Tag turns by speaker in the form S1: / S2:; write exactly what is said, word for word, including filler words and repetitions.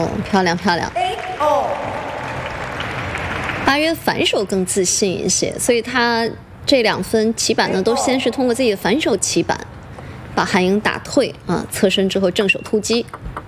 S1: 哦，漂亮漂亮。八约反手更自信一些，所以他这两分起板呢，都先是通过自己的反手起板，把韩颖打退啊，侧身之后正手突击。